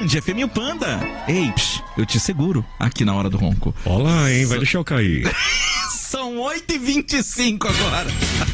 Band FM e o Panda. Ei, eu te seguro aqui na hora do ronco. Olá, hein? Vai deixar eu cair. São 8h25 agora.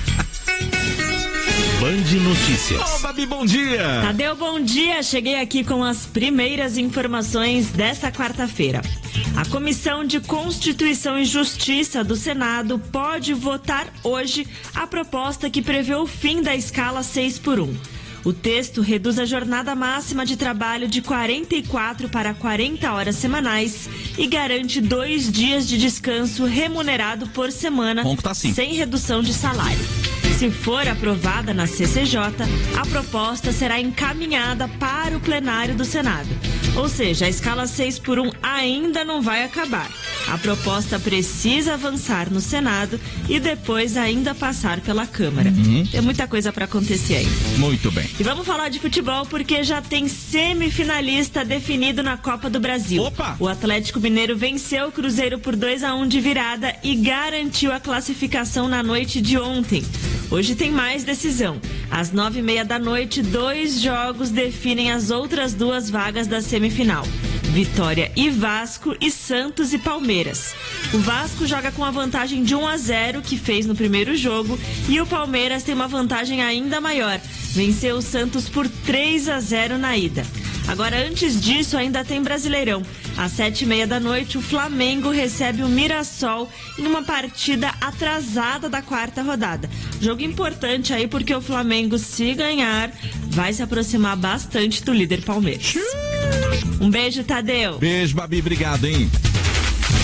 Band Notícias. Ô, Babi, bom dia. Tadeu, bom dia. Cheguei aqui com as primeiras informações desta quarta-feira. A Comissão de Constituição e Justiça do Senado pode votar hoje a proposta que prevê o fim da escala 6x1. O texto reduz a jornada máxima de trabalho de 44 para 40 horas semanais e garante 2 dias de descanso remunerado por semana, sem redução de salário. Se for aprovada na CCJ, a proposta será encaminhada para o plenário do Senado. Ou seja, a escala 6x1 ainda não vai acabar. A proposta precisa avançar no Senado e depois ainda passar pela Câmara. Tem muita coisa para acontecer aí. Muito bem. E vamos falar de futebol porque já tem semifinalista definido na Copa do Brasil. Opa! O Atlético Mineiro venceu o Cruzeiro por 2-1 de virada e garantiu a classificação na noite de ontem. Hoje tem mais decisão. Às 9h30 da noite, 2 jogos definem as outras 2 vagas da semifinal. Vitória e Vasco e Santos e Palmeiras. O Vasco joga com a vantagem de 1-0 que fez no primeiro jogo e o Palmeiras tem uma vantagem ainda maior. Venceu o Santos por 3-0 na ida. Agora, antes disso, ainda tem Brasileirão. Às 7h30 da noite, o Flamengo recebe o Mirassol em uma partida atrasada da 4ª rodada. Jogo importante aí porque o Flamengo, se ganhar, vai se aproximar bastante do líder Palmeiras. Um beijo, Tadeu. Beijo, Babi. Obrigado, hein?